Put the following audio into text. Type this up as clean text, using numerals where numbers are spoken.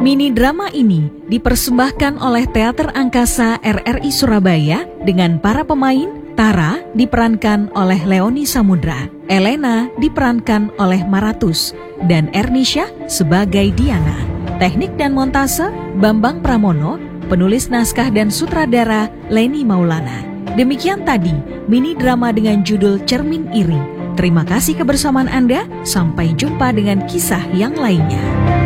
Mini drama ini dipersembahkan oleh Teater Angkasa RRI Surabaya dengan para pemain. Tara diperankan oleh Leoni Samudra, Elena diperankan oleh Maratus, dan Ernisha sebagai Diana. Teknik dan montase Bambang Pramono, penulis naskah dan sutradara Leni Maulana. Demikian tadi mini drama dengan judul Cermin Iri. Terima kasih kebersamaan Anda, sampai jumpa dengan kisah yang lainnya.